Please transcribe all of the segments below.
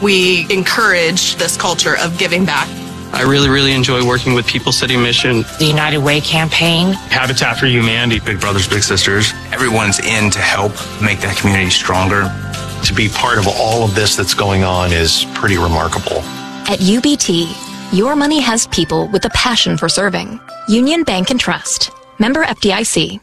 We encourage this culture of giving back. I really enjoy working with People City Mission. The United Way campaign. Habitat for Humanity, Big Brothers Big Sisters. Everyone's in to help make that community stronger. To be part of all of this that's going on is pretty remarkable. At UBT, your money has people with a passion for serving. Union Bank and Trust. Member FDIC.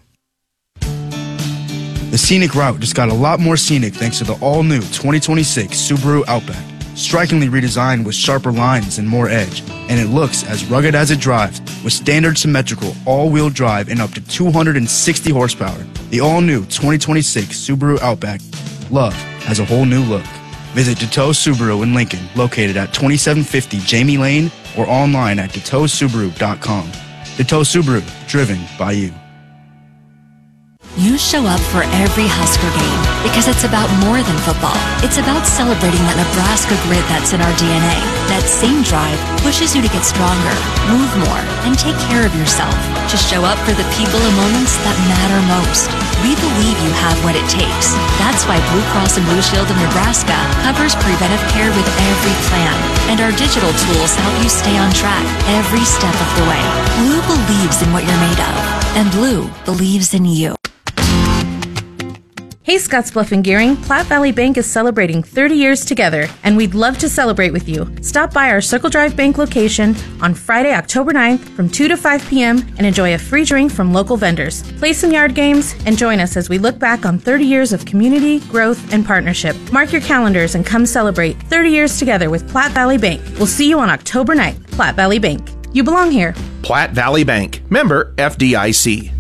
The scenic route just got a lot more scenic thanks to the all-new 2026 Subaru Outback. Strikingly redesigned with sharper lines and more edge, and it looks as rugged as it drives with standard symmetrical all-wheel drive and up to 260 horsepower. The all-new 2026 Subaru Outback. Love has a whole new look. Visit Deteau Subaru in Lincoln, located at 2750 Jamie Lane, or online at DeteauSubaru.com. Deteau Subaru, driven by you. You show up for every Husker game because it's about more than football. It's about celebrating that Nebraska grit that's in our DNA. That same drive pushes you to get stronger, move more, and take care of yourself. To show up for the people and moments that matter most. We believe you have what it takes. That's why Blue Cross and Blue Shield of Nebraska covers preventive care with every plan. And our digital tools help you stay on track every step of the way. Blue believes in what you're made of. And Blue believes in you. Hey Scottsbluff and Gearing, Platte Valley Bank is celebrating 30 years together, and we'd love to celebrate with you. Stop by our Circle Drive Bank location on Friday, October 9th from 2 to 5 p.m. and enjoy a free drink from local vendors. Play some yard games and join us as we look back on 30 years of community, growth, and partnership. Mark your calendars and come celebrate 30 years together with Platte Valley Bank. We'll see you on October 9th. Platte Valley Bank. You belong here. Platte Valley Bank. Member FDIC.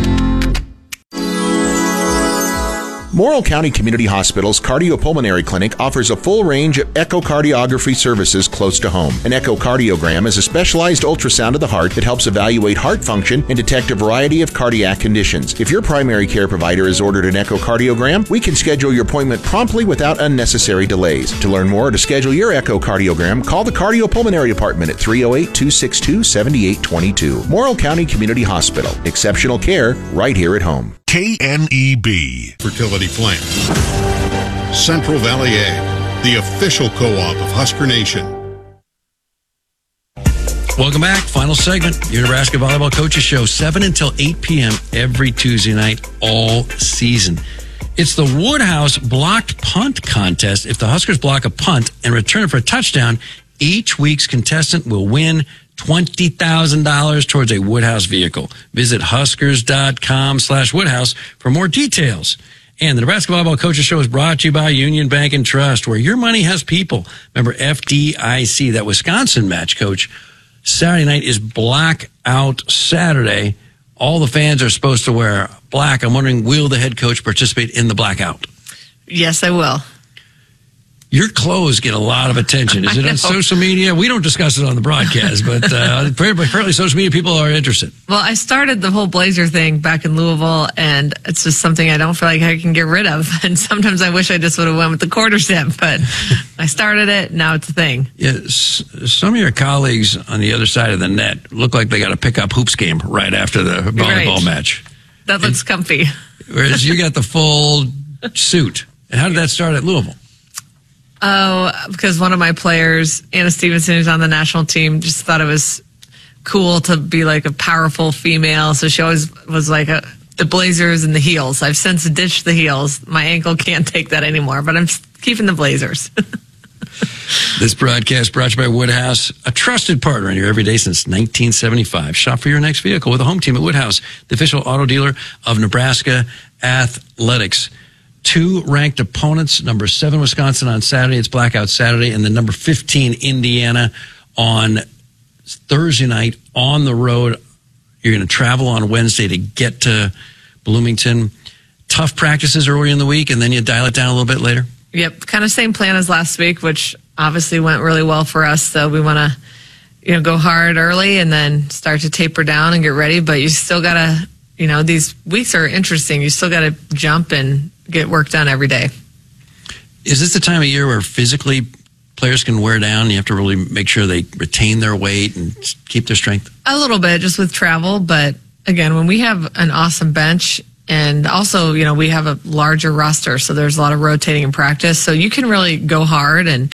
Morrill County Community Hospital's Cardiopulmonary Clinic offers a full range of echocardiography services close to home. An echocardiogram is a specialized ultrasound of the heart that helps evaluate heart function and detect a variety of cardiac conditions. If your primary care provider has ordered an echocardiogram, we can schedule your appointment promptly without unnecessary delays. To learn more or to schedule your echocardiogram, call the Cardiopulmonary Department at 308-262-7822. Morrill County Community Hospital. Exceptional care right here at home. KNEB Fertility Plan. Central Valley Ag, the official co-op of Husker Nation. Welcome back. Final segment. Your Nebraska Volleyball Coaches Show, 7 until 8 p.m. every Tuesday night all season. It's the Woodhouse Blocked Punt Contest. If the Huskers block a punt and return it for a touchdown, each week's contestant will win $20,000 towards a Woodhouse vehicle. Visit huskers.com/Woodhouse for more details. And the Nebraska Volleyball Coaches Show is brought to you by Union Bank and Trust, where your money has people. Remember FDIC, that Wisconsin match, Coach. Saturday night is Blackout Saturday. All the fans are supposed to wear black. I'm wondering, will the head coach participate in the blackout? Yes, I will. Your clothes get a lot of attention. Is it on social media? We don't discuss it on the broadcast, but apparently social media people are interested. Well, I started the whole Blazer thing back in Louisville, and it's just something I don't feel like I can get rid of. And sometimes I wish I just would have went with the quarter zip, but I started it. Now it's a thing. Yeah, some of your colleagues on the other side of the net look like they got a pickup hoops game right after the volleyball match. That looks comfy. Whereas you got the full suit. And how did that start at Louisville? Oh, because one of my players, Anna Stevenson, who's on the national team, just thought it was cool to be like a powerful female. So she always was like the blazers and the heels. I've since ditched the heels. My ankle can't take that anymore, but I'm keeping the blazers. This broadcast brought to you by Woodhouse, a trusted partner in your everyday since 1975. Shop for your next vehicle with a home team at Woodhouse, the official auto dealer of Nebraska Athletics. 2 ranked opponents, number 7 Wisconsin on Saturday, it's Blackout Saturday, and then number 15 Indiana on Thursday night on the road. You're going to travel on Wednesday to get to Bloomington. Tough practices early in the week, and then you dial it down a little bit later? Yep, kind of same plan as last week, which obviously went really well for us. So we want to, go hard early and then start to taper down and get ready. But you still got to, these weeks are interesting. You still got to jump and get work done every day. Is this the time of year where physically players can wear down? You have to really make sure they retain their weight and keep their strength? A little bit, just with travel. But again, when we have an awesome bench, and also, we have a larger roster, so there's a lot of rotating in practice. So you can really go hard and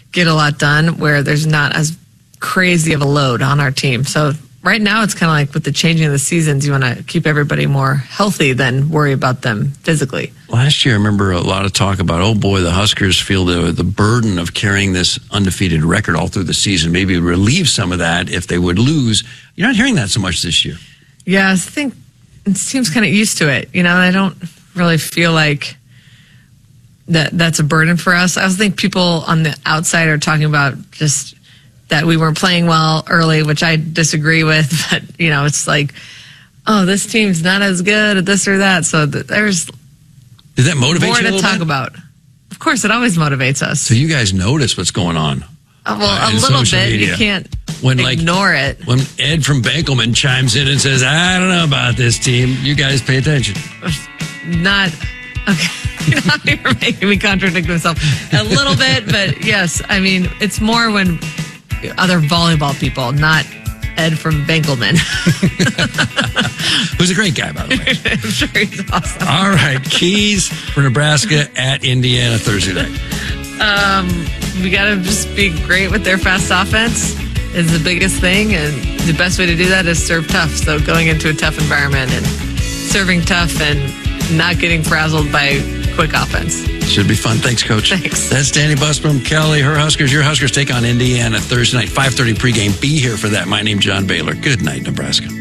get a lot done where there's not as crazy of a load on our team. So right now it's kind of like with the changing of the seasons, you want to keep everybody more healthy than worry about them physically. Last year, I remember a lot of talk about, oh boy, the Huskers feel the burden of carrying this undefeated record all through the season. Maybe relieve some of that if they would lose. You're not hearing that so much this year. Yeah, I think it seems kind of used to it. I don't really feel like that's a burden for us. I think people on the outside are talking about just that we weren't playing well early, which I disagree with. But, it's like, oh, this team's not as good at this or that. So there's Does that motivate more you a to little talk bit? about. Of course, it always motivates us. So you guys notice what's going on. A in little social bit. media. You can't When, ignore it. When Ed from Bankelman chimes in and says, I don't know about this team, you guys pay attention. Not, okay. You're making me contradict myself a little bit, but yes, I mean, it's more when other volleyball people, not Ed from Bankelman. Who's a great guy, by the way. I'm sure he's awesome. All right, keys for Nebraska at Indiana Thursday night. We got to just be great with their fast offense is the biggest thing, and the best way to do that is serve tough. So going into a tough environment and serving tough and not getting frazzled by quick offense. Should be fun. Thanks, Coach. Thanks. That's Danny Busbrom, Kelly, her Huskers. Your Huskers take on Indiana Thursday night, 5:30 pregame. Be here for that. My name's John Baylor. Good night, Nebraska.